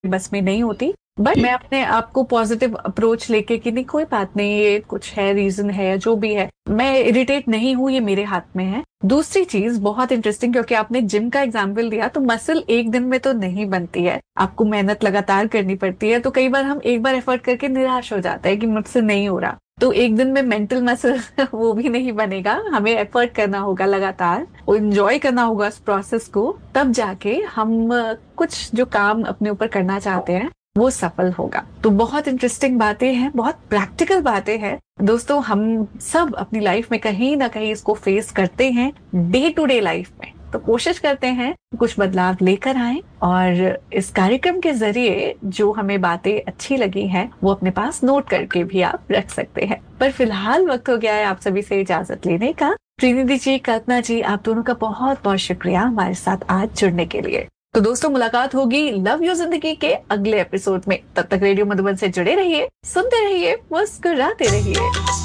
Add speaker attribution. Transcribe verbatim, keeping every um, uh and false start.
Speaker 1: बस में नहीं होती। बट मैं अपने आप को पॉजिटिव अप्रोच लेके कि नहीं कोई बात नहीं, ये कुछ है, रीजन है, जो भी है, मैं इरिटेट नहीं हूं, ये मेरे हाथ में है। दूसरी चीज बहुत इंटरेस्टिंग, क्योंकि आपने जिम का एग्जाम्पल दिया, तो मसल एक दिन में तो नहीं बनती है, आपको मेहनत लगातार करनी पड़ती है। तो कई बार हम एक बार एफर्ट करके निराश हो जाते हैं कि मुझसे नहीं हो रहा, तो एक दिन में मेंटल मसल वो भी नहीं बनेगा, हमें एफर्ट करना होगा लगातार, वो इंजॉय करना होगा उस प्रोसेस को, तब जाके हम अ, कुछ जो काम अपने ऊपर करना चाहते हैं वो सफल होगा। तो बहुत इंटरेस्टिंग बातें हैं, बहुत प्रैक्टिकल बातें हैं दोस्तों। हम सब अपनी लाइफ में कहीं ना कहीं इसको फेस करते हैं, डे टू डे लाइफ में। तो कोशिश करते हैं कुछ बदलाव लेकर आए, और इस कार्यक्रम के जरिए जो हमें बातें अच्छी लगी हैं वो अपने पास नोट करके भी आप रख सकते हैं। पर फिलहाल वक्त हो गया है आप सभी से इजाजत लेने का। श्रीनिधि जी, कल्पना जी, आप दोनों का बहुत बहुत शुक्रिया हमारे साथ आज जुड़ने के लिए। तो दोस्तों, मुलाकात होगी लव यू जिंदगी के अगले एपिसोड में। तब तक रेडियो मधुबन से जुड़े रहिए, सुनते रहिए, मुस्कुराते रहिए।